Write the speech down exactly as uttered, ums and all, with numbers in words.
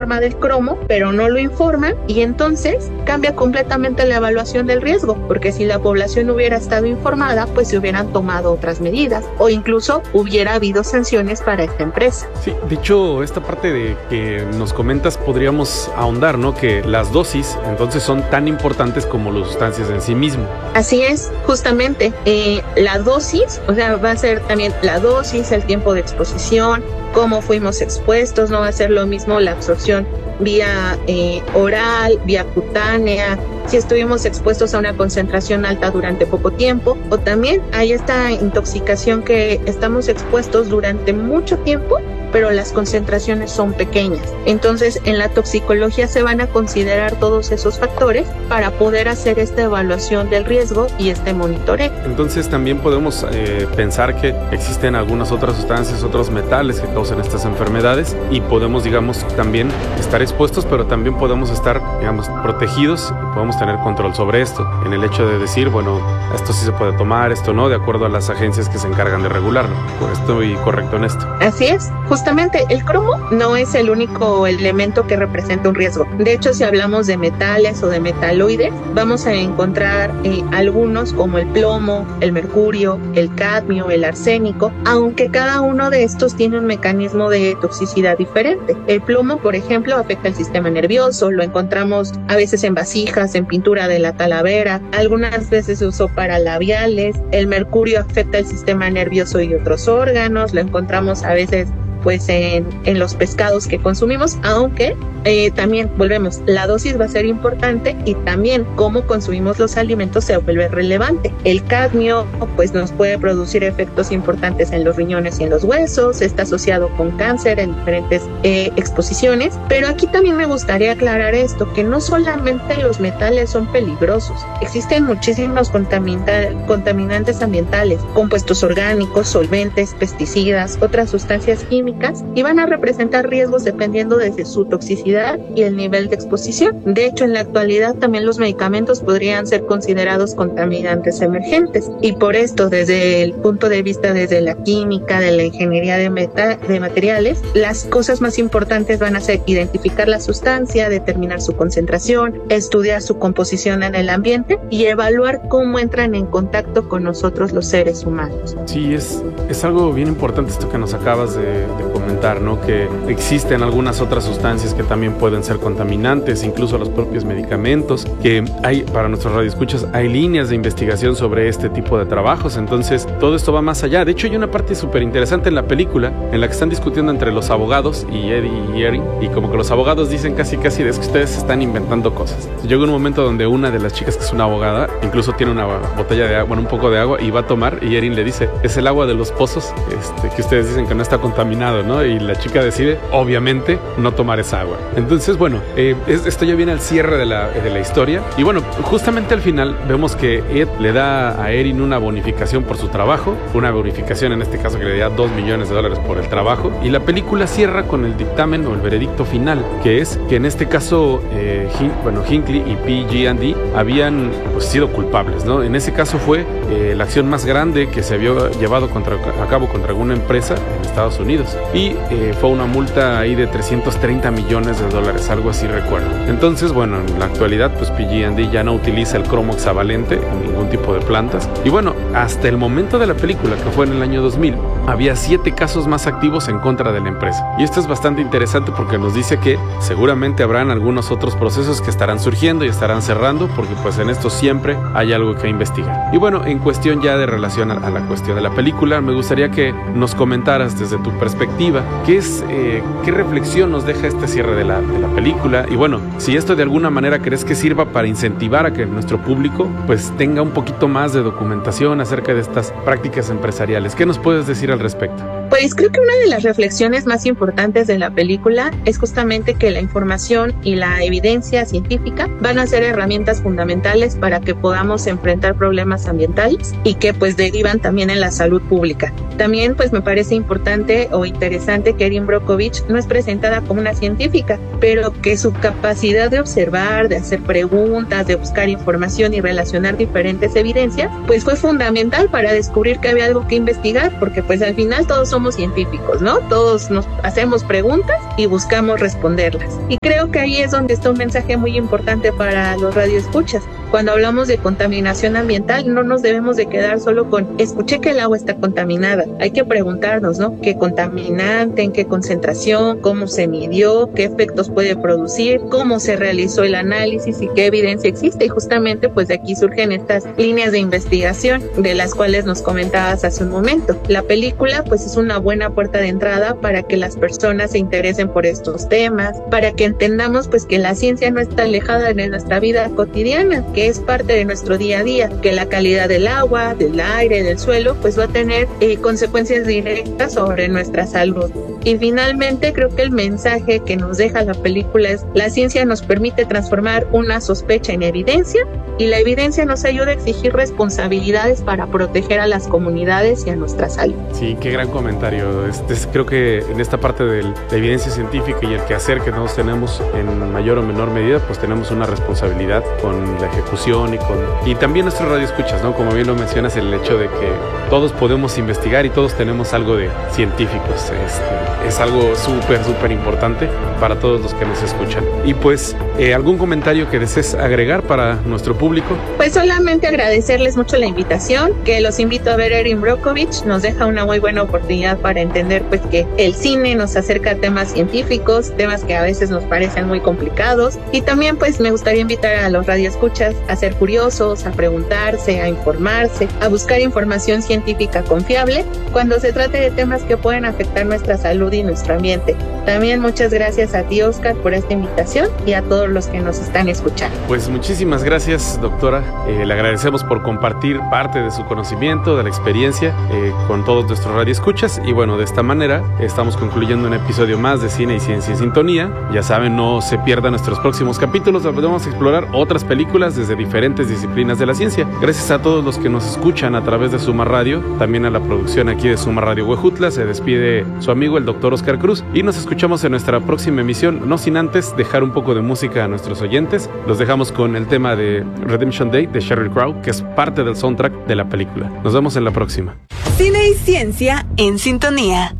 informa del cromo, pero no lo informa, y entonces cambia completamente la evaluación del riesgo, porque si la población hubiera estado informada, pues se hubieran tomado otras medidas, o incluso hubiera habido sanciones para esta empresa. Sí, de hecho, esta parte de que nos comentas podríamos ahondar, ¿no? Que las dosis entonces son tan importantes como las sustancias en sí mismo. Así es, justamente, eh, la dosis, o sea, va a ser también la dosis, el tiempo de exposición, cómo fuimos expuestos, no va a ser lo mismo la absorción vía eh, oral, vía cutánea, si estuvimos expuestos a una concentración alta durante poco tiempo, o también hay esta intoxicación que estamos expuestos durante mucho tiempo, pero las concentraciones son pequeñas. Entonces, en la toxicología se van a considerar todos esos factores para poder hacer esta evaluación del riesgo y este monitoreo. Entonces, también podemos eh, pensar que existen algunas otras sustancias, otros metales que causan estas enfermedades y podemos, digamos, también estar expuestos, pero también podemos estar, digamos, protegidos y podemos tener control sobre esto, en el hecho de decir, bueno, esto sí se puede tomar, esto no, de acuerdo a las agencias que se encargan de regularlo. ¿Estoy correcto en esto? Así es. Justamente, el cromo no es el único elemento que representa un riesgo. De hecho, si hablamos de metales o de metaloides, vamos a encontrar eh, algunos como el plomo, el mercurio, el cadmio, el arsénico, aunque cada uno de estos tiene un mecanismo de toxicidad diferente. El plomo, por ejemplo, afecta el sistema nervioso, lo encontramos a veces en vasijas, en pintura de la talavera, algunas veces se usó para labiales. El mercurio afecta el sistema nervioso y otros órganos, lo encontramos a veces pues en, en los pescados que consumimos, aunque eh, también volvemos, la dosis va a ser importante y también cómo consumimos los alimentos se vuelve relevante. El cadmio pues nos puede producir efectos importantes en los riñones y en los huesos, está asociado con cáncer en diferentes eh, exposiciones, pero aquí también me gustaría aclarar esto, que no solamente los metales son peligrosos, existen muchísimos contamina- contaminantes ambientales, compuestos orgánicos, solventes, pesticidas, otras sustancias químicas, y van a representar riesgos dependiendo de su toxicidad y el nivel de exposición. De hecho, en la actualidad también los medicamentos podrían ser considerados contaminantes emergentes, y por esto, desde el punto de vista desde la química, de la ingeniería de, meta, de materiales, las cosas más importantes van a ser identificar la sustancia, determinar su concentración, estudiar su composición en el ambiente y evaluar cómo entran en contacto con nosotros los seres humanos. Sí, es, es algo bien importante esto que nos acabas de, de comentar, ¿no? Que existen algunas otras sustancias que también pueden ser contaminantes, incluso los propios medicamentos, que hay, para nuestros radioescuchas, hay líneas de investigación sobre este tipo de trabajos, entonces todo esto va más allá. De hecho, hay una parte súper interesante en la película en la que están discutiendo entre los abogados y Eddie y Erin, y como que los abogados dicen casi casi es que ustedes están inventando cosas. Llega un momento donde una de las chicas, que es una abogada, incluso tiene una botella de agua, bueno, un poco de agua, y va a tomar, y Erin le dice, es el agua de los pozos este, que ustedes dicen que no está contaminado, ¿no? Y la chica decide, obviamente, no tomar esa agua. Entonces, bueno, eh, esto ya viene al cierre de la, de la historia, y bueno, justamente al final vemos que Ed le da a Erin una bonificación por su trabajo, una bonificación en este caso que le da dos millones de dólares por el trabajo, y la película cierra con el dictamen o el veredicto final, que es que en este caso eh, Hin- bueno, Hinckley y P G and D habían pues, sido culpables, ¿no? En ese caso fue eh, la acción más grande que se había llevado contra, a cabo contra alguna empresa en Estados Unidos, y eh, fue una multa ahí de trescientos treinta millones de dólares, algo así recuerdo. Entonces, bueno, en la actualidad pues P G and D ya no utiliza el cromo hexavalente en ningún tipo de plantas, y bueno, hasta el momento de la película, que fue en el año dos mil, había siete casos más activos en contra de la empresa, y esto es bastante interesante porque nos dice que seguramente habrán algunos otros procesos que estarán surgiendo y estarán cerrando, porque pues en esto siempre hay algo que investigar. Y bueno, en cuestión ya de relación a, a la cuestión de la película, me gustaría que nos comentaras desde tu perspectiva qué es, eh, qué reflexión nos deja este cierre de la, de la película, y bueno, si esto de alguna manera crees que sirva para incentivar a que nuestro público pues tenga un poquito más de documentación acerca de estas prácticas empresariales. ¿Qué nos puedes decir al respecto? Pues creo que una de las reflexiones más importantes de la película es justamente que la información y la evidencia científica van a ser herramientas fundamentales para que podamos enfrentar problemas ambientales y que pues derivan también en la salud pública. También pues me parece importante o interesante que Erin Brockovich no es presentada como una científica, pero que su capacidad de observar, de hacer preguntas, de buscar información y relacionar diferentes evidencias, pues fue fundamental para descubrir que había algo que investigar, porque pues al final todos somos somos científicos, ¿no? Todos nos hacemos preguntas y buscamos responderlas. Y creo que ahí es donde está un mensaje muy importante para los radioescuchas. Cuando hablamos de contaminación ambiental, no nos debemos de quedar solo con escuché que el agua está contaminada. Hay que preguntarnos, ¿no? ¿Qué contaminante, en qué concentración, cómo se midió, qué efectos puede producir, cómo se realizó el análisis y qué evidencia existe? Y justamente pues de aquí surgen estas líneas de investigación de las cuales nos comentabas hace un momento. La película pues es una buena puerta de entrada para que las personas se interesen por estos temas, para que entendamos pues que la ciencia no está alejada de nuestra vida cotidiana, que es parte de nuestro día a día, que la calidad del agua, del aire, del suelo, pues va a tener eh, consecuencias directas sobre nuestra salud. Y finalmente creo que el mensaje que nos deja la película es: la ciencia nos permite transformar una sospecha en evidencia, y la evidencia nos ayuda a exigir responsabilidades para proteger a las comunidades y a nuestra salud. Sí, qué gran comentario. Este, creo que en esta parte de la evidencia científica y el quehacer que todos tenemos en mayor o menor medida, pues tenemos una responsabilidad con la ejecución y con y también nuestros radioescuchas, ¿no? Como bien lo mencionas, el hecho de que todos podemos investigar y todos tenemos algo de científicos. Este, es algo súper, súper importante para todos los que nos escuchan. Y pues, eh, ¿algún comentario que desees agregar para nuestro público? Pues solamente agradecerles mucho la invitación, que los invito a ver Erin Brockovich. Nos deja una muy buena oportunidad para entender pues que el cine nos acerca a temas científicos, temas que a veces nos parecen muy complicados, y también pues me gustaría invitar a los radioescuchas a ser curiosos, a preguntarse, a informarse, a buscar información científica confiable cuando se trate de temas que pueden afectar nuestra salud y nuestro ambiente. También muchas gracias a ti, Oscar, por esta invitación, y a todos los que nos están escuchando. Pues muchísimas gracias, doctora. Eh, le agradecemos por compartir parte de su conocimiento, de la experiencia eh, con todos nuestros radioescuchas. Y bueno, de esta manera estamos concluyendo un episodio más de Cine y Ciencia en Sintonía. Ya saben, no se pierdan nuestros próximos capítulos, donde vamos a explorar otras películas desde diferentes disciplinas de la ciencia. Gracias a todos los que nos escuchan a través de Suma Radio, también a la producción aquí de Suma Radio Huejutla. Se despide su amigo el doctor Oscar Cruz, y nos escuchamos en nuestra próxima emisión, no sin antes dejar un poco de música a nuestros oyentes. Los dejamos con el tema de Redemption Day de Sheryl Crow, que es parte del soundtrack de la película. Nos vemos en la próxima. Cine y Ciencia en Sintonía.